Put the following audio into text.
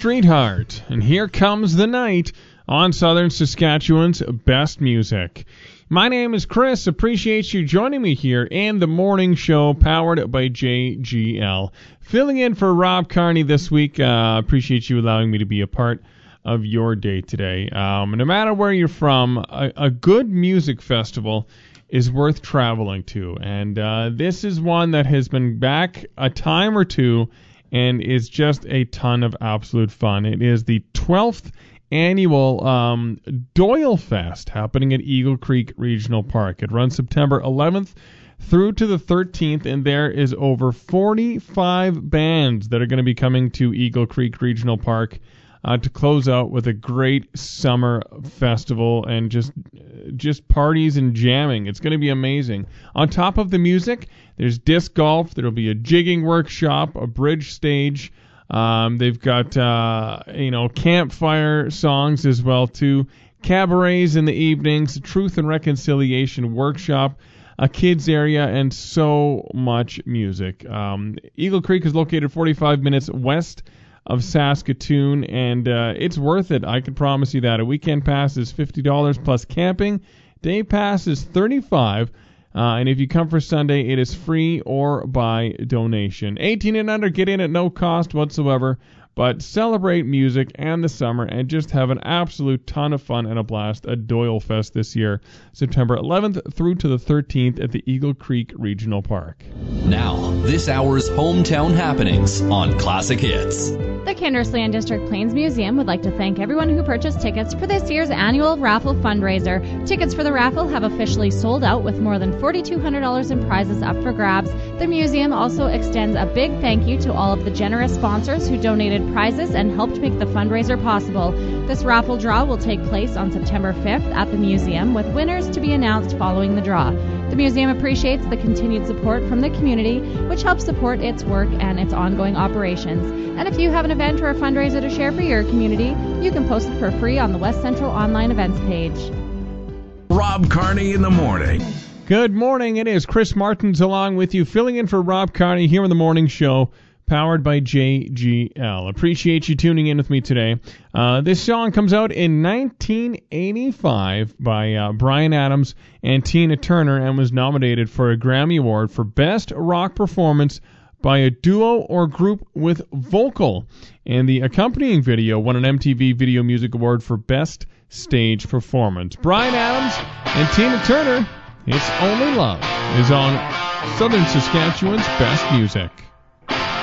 Streetheart, and Here Comes the Night on Southern Saskatchewan's Best Music. My name is Chris. Appreciate you joining me here in the morning show powered by JGL. Filling in for Rob Carney this week. Appreciate you allowing me to be a part of your day today. No matter where you're from, a good music festival is worth traveling to. And this is one that has been back a time or two and is just a ton of absolute fun. It is the 12th annual Doyle Fest happening at Eagle Creek Regional Park. It runs September 11th through to the 13th, and there is over 45 bands that are going to be coming to Eagle Creek Regional Park to close out with a great summer festival and just parties and jamming. It's going to be amazing. On top of the music, there's disc golf. There'll be a jigging workshop, a bridge stage. They've got campfire songs as well too. Cabarets in the evenings, Truth and Reconciliation workshop, a kids area, and so much music. Eagle Creek is located 45 minutes west of Saskatoon, and it's worth it. I can promise you that. A weekend pass is $50 plus camping. Day pass is $35, and if you come for Sunday, it is free or by donation. 18 and under, get in at no cost whatsoever, but celebrate music and the summer and just have an absolute ton of fun and a blast at Doyle Fest this year, September 11th through to the 13th at the Eagle Creek Regional Park. Now, this hour's hometown happenings on Classic Hits. The Kindersley and District Plains Museum would like to thank everyone who purchased tickets for this year's annual raffle fundraiser. Tickets for the raffle have officially sold out with more than $4,200 in prizes up for grabs. The museum also extends a big thank you to all of the generous sponsors who donated prizes and helped make the fundraiser possible. This raffle draw will take place on September 5th at the museum, with winners to be announced following the draw. The museum appreciates the continued support from the community, which helps support its work and its ongoing operations. And if you have an event or a fundraiser to share for your community, you can post it for free on the West Central Online Events page. Rob Carney in the morning. Good morning. It is Chris Martins along with you, filling in for Rob Carney here in the morning show, powered by JGL. Appreciate you tuning in with me today. This song comes out in 1985 by Bryan Adams and Tina Turner and was nominated for a Grammy Award for Best Rock Performance by a Duo or Group with Vocal. And the accompanying video won an MTV Video Music Award for Best Stage Performance. Bryan Adams and Tina Turner, It's Only Love, is on Southern Saskatchewan's Best Music.